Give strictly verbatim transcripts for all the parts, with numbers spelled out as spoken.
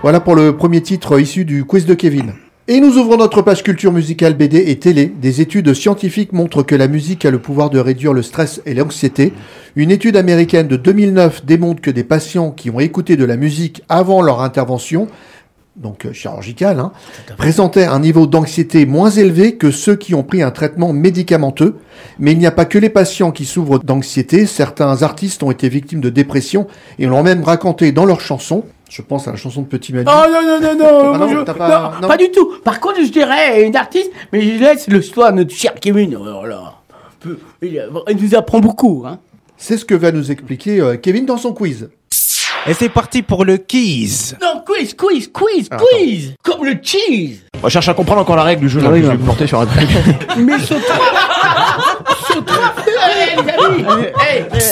Voilà pour le premier titre issu du quiz de Kevin. Et nous ouvrons notre page culture musicale B D et télé. Des études scientifiques montrent que la musique a le pouvoir de réduire le stress et l'anxiété. Une étude américaine de deux mille neuf démontre que des patients qui ont écouté de la musique avant leur intervention, donc euh, chirurgicale, hein, présentaient un niveau d'anxiété moins élevé que ceux qui ont pris un traitement médicamenteux. Mais il n'y a pas que les patients qui souffrent d'anxiété. Certains artistes ont été victimes de dépression et l'ont même raconté dans leurs chansons. Je pense à la chanson de Petit Manu. Oh non, non, non, non, Ah non, je- t'as pas- non, non. pas du tout. Par contre, je dirais une artiste, mais je laisse le soin à notre cher Kevin. Alors là, peu- il, il nous apprend beaucoup. Hein. C'est ce que va nous expliquer euh, Kevin dans son quiz. Et c'est parti pour le quiz. Non, quiz, quiz, quiz, Ah, quiz. Comme le cheese. On cherche à comprendre encore la règle du jeu. Ah là, oui, que je bah. vais me porter sur un truc. Mais surtout... surtout... Hey, les amis. Hey, hey.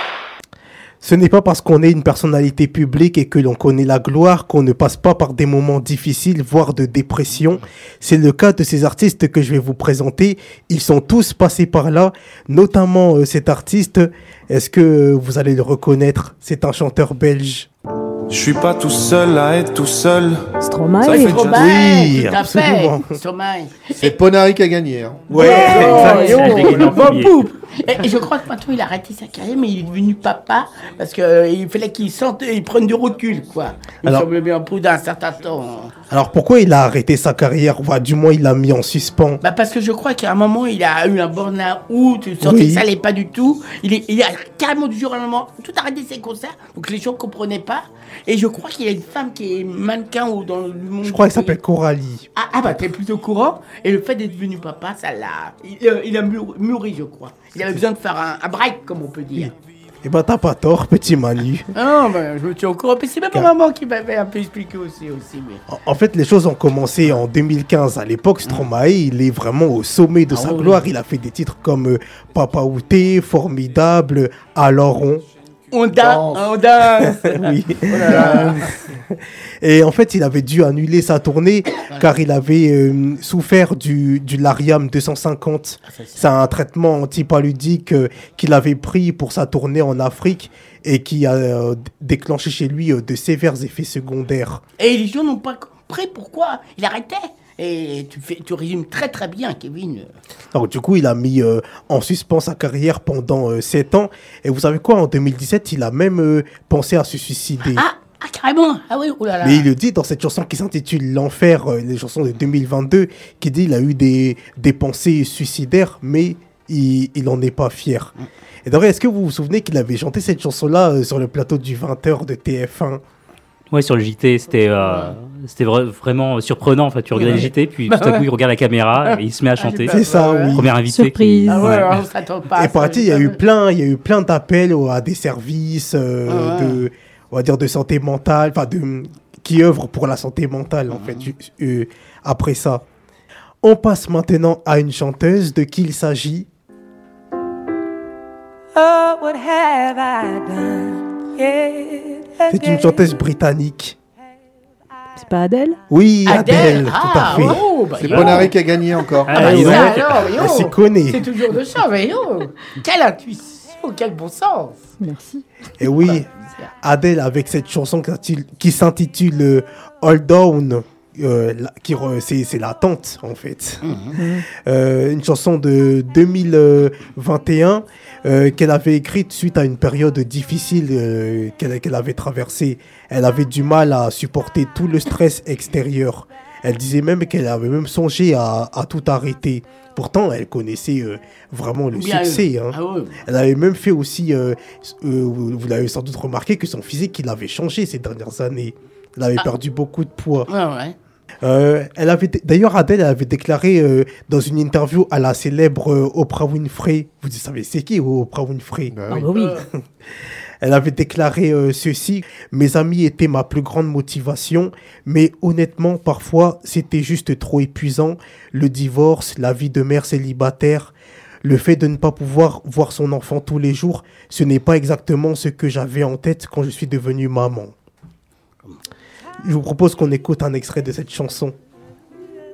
Ce n'est pas parce qu'on est une personnalité publique et que l'on connaît la gloire qu'on ne passe pas par des moments difficiles, voire de dépression. C'est le cas de ces artistes que je vais vous présenter. Ils sont tous passés par là, notamment euh, cet artiste. Est-ce que euh, vous allez le reconnaître? C'est un chanteur belge. Je suis pas tout seul à être tout seul. Stromae. Ça fait Stromae, Oui, tout à absolument. fait. Stromae. C'est Ponari qui a gagné. Hein. Ouais, Oh, exact. yo, il va poupe. Et, et je crois que maintenant il a arrêté sa carrière, mais il est devenu papa parce qu'il euh, fallait qu'il sente, il prenne du recul, quoi. Il Alors- semble bien plus d'un certain temps. Alors pourquoi il a arrêté sa carrière? Enfin, du moins, il l'a mis en suspens. Bah parce que je crois qu'à un moment il a eu un burn-out, tu sentais Oui. que ça allait pas du tout. Il, est, il a carrément du jour au lendemain tout arrêté ses concerts, donc les gens comprenaient pas. Et je crois qu'il y a une femme qui est mannequin ou dans le monde. Je crois qu'elle s'appelle Coralie. Ah, ah bah t'es plutôt au courant. Et le fait d'être devenu papa, ça l'a. Il, euh, il a mûri, mûri, je crois. Il avait besoin de faire un, un break, comme on peut dire. Eh ben, t'as pas tort, petit Manu. Ah non, bah, je me tiens au courant. Mais c'est même ma maman qui m'avait un peu expliqué aussi. aussi mais... En- En fait, les choses ont commencé en deux mille quinze. À l'époque, Stromae, il est vraiment au sommet de Ah sa oui. gloire. Il a fait des titres comme euh, Papa Outé, Formidable, Alors on. On danse, on danse. Oui. Oh là là. Et en fait, il avait dû annuler sa tournée car il avait euh, souffert du, du Lariam deux cent cinquante. C'est un traitement antipaludique euh, qu'il avait pris pour sa tournée en Afrique et qui a euh, déclenché chez lui euh, de sévères effets secondaires. Et les gens n'ont pas compris pourquoi il arrêtait. Et tu, fais, tu résumes très très bien, Kevin. Alors du coup, il a mis euh, en suspens sa carrière pendant euh, sept ans. Et vous savez quoi, en deux mille dix-sept, il a même euh, pensé à se suicider. Ah, ah carrément. Ah oui, oh là là. Mais il le dit dans cette chanson qui s'intitule L'Enfer, euh, les chansons de deux mille vingt-deux, qui dit qu'il a eu des, des pensées suicidaires, mais il, il en est pas fier. Et d'ailleurs, est-ce que vous vous souvenez qu'il avait chanté cette chanson-là euh, sur le plateau du vingt heures de T F un? Ouais, sur le J T, c'était euh, c'était vra- vraiment surprenant. En fait, tu regardais le J T, puis Bah tout à coup, ouais. il regarde la caméra et il se met à chanter. C'est ça, ouais. oui. Premier invité. Surprise. qui- Ah ouais, ouais. alors, on s'attend pas. à Et ça, par il y a eu évidemment. plein, il y a eu plein d'appels au- à des services euh, Ah ouais. de, on va dire de santé mentale, enfin de qui œuvrent pour la santé mentale en fait. ju- euh, après ça, on passe maintenant à une chanteuse de qui il s'agit. Oh, what have I done? Yeah, C'est une chanteuse britannique. C'est pas Adèle? Oui, Adèle, Adèle. tout Ah, à fait. oh, bah, C'est yo. Ponari qui a gagné encore. Ah, Ah, bah, dis ça, donc. alors, yo. Elle s'y connaît. C'est toujours de ça, mais yo. Quelle intuition, quel bon sens. Merci. Et oui, Adèle avec cette chanson qui s'intitule- qui s'intitule euh, Hold On. Euh, la- qui re- c'est, c'est la tante en fait. Euh, une chanson de deux mille vingt et un euh, qu'elle avait écrite suite à une période difficile euh, qu'elle, qu'elle avait traversée. Elle avait du mal à supporter tout le stress extérieur. Elle disait même qu'elle avait même songé à, à tout arrêter. Pourtant, elle connaissait euh, vraiment le Bien, succès. euh, hein. ah ouais. Elle avait même fait aussi, euh, euh, vous vous l'avez sans doute remarqué, que son physique, il avait changé ces dernières années. Elle avait Ah. perdu beaucoup de poids. Ouais, ouais. Euh, elle avait dé- D'ailleurs, Adèle elle avait déclaré euh, dans une interview à la célèbre euh, Oprah Winfrey. Vous savez, c'est qui Oprah Winfrey? Bah Ah oui. bah oui. Euh, Elle avait déclaré euh, ceci: mes amis étaient ma plus grande motivation, mais honnêtement, parfois, c'était juste trop épuisant. Le divorce, la vie de mère célibataire, le fait de ne pas pouvoir voir son enfant tous les jours, ce n'est pas exactement ce que j'avais en tête quand je suis devenue maman. Je vous propose qu'on écoute un extrait de cette chanson.